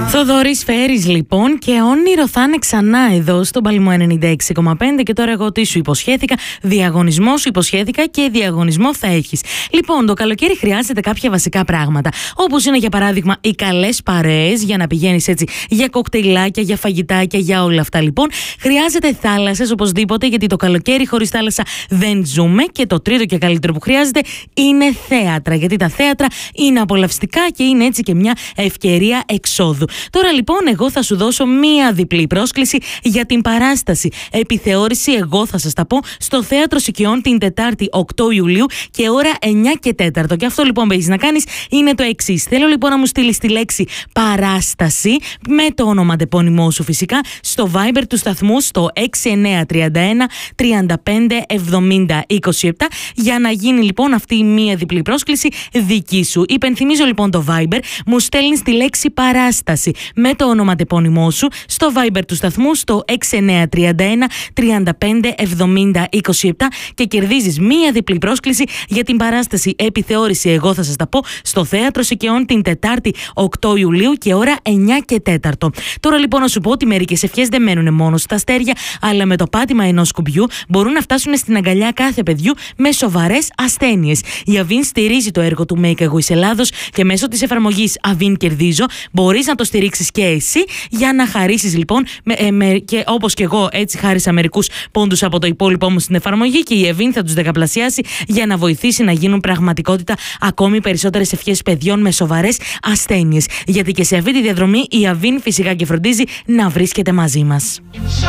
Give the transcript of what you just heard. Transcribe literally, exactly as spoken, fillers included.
Θοδωρής Φέρης λοιπόν, και όνειρο θα είναι ξανά εδώ στον Παλμό ενενήντα έξι κόμμα πέντε. Και τώρα εγώ τι σου υποσχέθηκα? Διαγωνισμό σου υποσχέθηκα και διαγωνισμό θα έχεις. Λοιπόν, το καλοκαίρι χρειάζεται κάποια βασικά πράγματα, όπως είναι για παράδειγμα οι καλές παρέες, για να πηγαίνεις έτσι για κοκτέιλάκια, για φαγητάκια, για όλα αυτά. Λοιπόν, χρειάζεται θάλασσες οπωσδήποτε, γιατί το καλοκαίρι χωρίς θάλασσα δεν ζούμε. Και το τρίτο και καλύτερο που χρειάζεται είναι θέατρα, γιατί τα θέατρα είναι απολαυστικά και είναι έτσι και μια ευκαιρία εξόδου. Τώρα λοιπόν εγώ θα σου δώσω μία διπλή πρόσκληση για την παράσταση Επιθεώρηση, εγώ θα σας τα πω, στο Θέατρο Σικιών την Τετάρτη οκτώ Ιουλίου και ώρα εννιά και τέσσερα. Και αυτό λοιπόν που έχεις να κάνεις είναι το εξής. Θέλω λοιπόν να μου στείλεις τη λέξη παράσταση με το όνομα αντεπώνυμό σου φυσικά στο Viber του σταθμού στο έξι εννιά τρία ένα τριάντα πέντε εβδομήντα είκοσι επτά για να γίνει λοιπόν αυτή η μία διπλή πρόσκληση δική σου. Υπενθυμίζω λοιπόν το Viber, μου στέλνεις τη λέξη παράσταση με το όνομα αντεπώνυμό σου στο Viber του σταθμού στο έξι εννιά τρία ένα τριάντα πέντε εβδομήντα είκοσι επτά και κερδίζεις μία διπλή πρόσκληση για την παράσταση Επιθεώρηση, εγώ θα σας τα πω, στο Θέατρο Σικιών την Τετάρτη οκτώ Ιουλίου και ώρα εννιά και τέσσερα. Τώρα λοιπόν να σου πω ότι μερικές ευχές δεν μένουν μόνο στα αστέρια, αλλά με το πάτημα ενός κουμπιού μπορούν να φτάσουν στην αγκαλιά κάθε παιδιού με σοβαρές ασθένειες. Η Αβίν στηρίζει το έργο του Make a Wish Ελλάδος και μέσω της εφαρμογής Αβίν Κερδίζω μπορείς να το στηρίξεις και εσύ για να χαρίσεις λοιπόν με, ε, με, και όπως και εγώ έτσι χάρισα μερικούς πόντους από το υπόλοιπό μου στην εφαρμογή και η Αβίν θα τους δεκαπλασιάσει για να βοηθήσει να γίνουν πραγματικότητα ακόμη περισσότερες ευχές παιδιών με σοβαρές ασθένειες. Γιατί και σε αυτή τη διαδρομή η Αβίν φυσικά και φροντίζει να βρίσκεται μαζί μας.